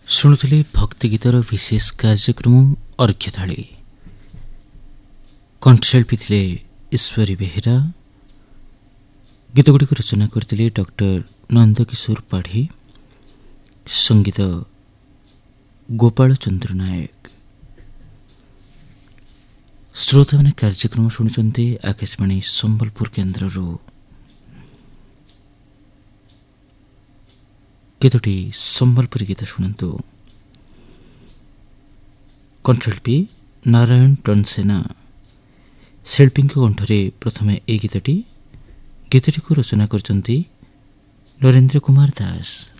ଶୁଣୁଥିଲେ ଭକ୍ତି ଗୀତର ବିଶେଷ କାର୍ଯ୍ୟକ୍ରମ ଅର୍ଘ୍ୟଥାଳି। କଣ୍ଠଶିଳ୍ପୀ ଥିଲେ ଈଶ୍ୱରୀ ବେହେରା। ଗୀତଗୁଡ଼ିକୁ ରଚନା କରିଥିଲେ ଡକ୍ଟର ନନ୍ଦକିଶୋର ପାଢ଼ୀ, ସଙ୍ଗୀତ ଗୋପାଳ ଚନ୍ଦ୍ର ନାୟକ। ଶ୍ରୋତାମାନେ କାର୍ଯ୍ୟକ୍ରମ ଶୁଣୁଛନ୍ତି ଆକାଶବାଣୀ ସମ୍ବଲପୁର କେନ୍ଦ୍ରରୁ। କେତୋଟି ସମ୍ବଲପୁରୀ ଗୀତ ଶୁଣନ୍ତୁ। କଣ୍ଠଶିଳ୍ପୀ ନାରାୟଣ ଟନସେନା, ଶିଳ୍ପୀଙ୍କ କଣ୍ଠରେ ପ୍ରଥମେ ଏହି ଗୀତଟିକୁ ରଚନା କରିଛନ୍ତି ନରେନ୍ଦ୍ର କୁମାର ଦାସ।